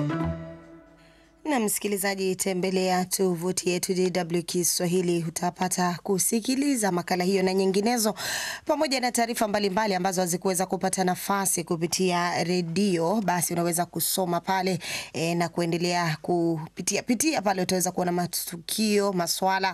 Na msikilizaji, tembelea tovuti yetu DW Kiswahili, utapata kusikiliza makala hiyo na nyinginezo pamoja na taarifa mbalimbali ambazo hazikuweza kupata nafasi kupitia redio. Basi unaweza kusoma pale na kuendelea kupitia pale, utaweza kuona matukio, maswala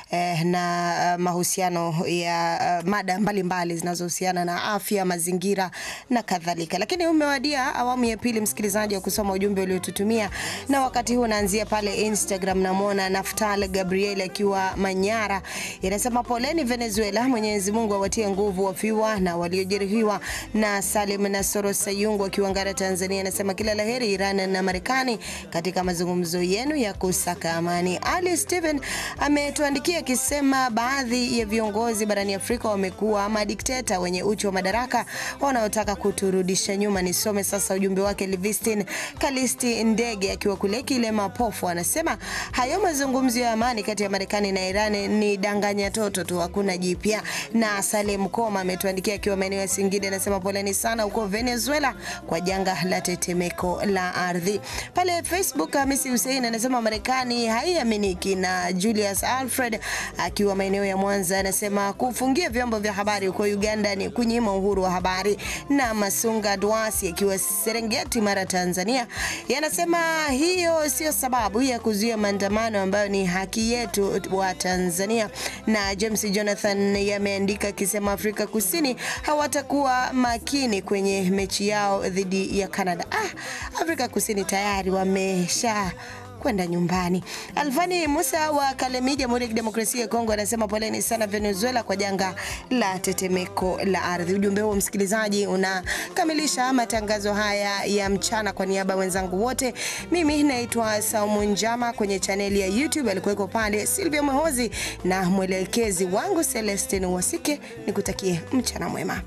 na mahusiano ya mada mbalimbali zinazohusiana na afya, mazingira na kadhalika. Lakini umewadia awamu ya pili, msikilizaji, wa kusoma ujumbe uliotutumia, na wakati huu naanzia pale Instagram. Namwona Naftal Gabriel akiwa Manyara, yanasema poleni Venezuela, Mwenyezi Mungu awatie nguvu wafiwa na waliojeruhiwa. Na Salim Nasoro Sayungu akiwa Ngara, Tanzania, anasema kila laheri Iran na Marekani katika mazungumzo yenu ya kusaka amani. Ali Steven ametuandikia akisema baadhi ya viongozi barani Afrika wamekuwa madikteta wenye uchu wa madaraka wanaotaka kuturudisha nyuma. Nisome sasa ujumbe wake. Livistin Kalisti Ndege akiwa kule Kilema Pofu anasema hayo mazungumzo ya amani kati ya Marekani na Iran ni danganya toto tu, hakuna jipya. Na Salem Koma ametuandikia akiwa maeneo ya Singida, anasema poleni sana huko Venezuela kwa janga la tetemeko la ardhi. Pale Facebook Hamisi Hussein anasema Marekani haiaminiki. Na Julius Alfred akiwa maeneo ya Mwanza anasema kufungia vyombo vya habari huko Uganda ni kunyima uhuru wa habari. Na Masunga Dwasi akiwa Serengeti Mara, Tanzania, yanasema hiyo sio sababu ya kuzuia maandamano ambayo ni haki yetu wa Tanzania. Na James Jonathan yameandika akisema Afrika Kusini hawatakuwa makini kwenye mechi yao dhidi ya Canada. Afrika Kusini tayari wamesha kwenda nyumbani. Alfani Musa wa Kalemi, Jamhuri ya Kidemokrasia ya Kongo, anasema poleni sana Venezuela kwa janga la tetemeko la ardhi. Ujumbe huo, msikilizaji, unakamilisha matangazo haya ya mchana. Kwa niaba wenzangu wote, mimi naitwa Saumu Njama. Kwenye chaneli ya YouTube alikuweko pale Silvia Mwehozi na mwelekezi wangu Celestine Wasike. Nikutakie mchana mwema.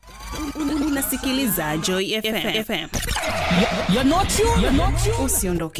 Unasikiliza Joy FM. You're not you. Usiondoke.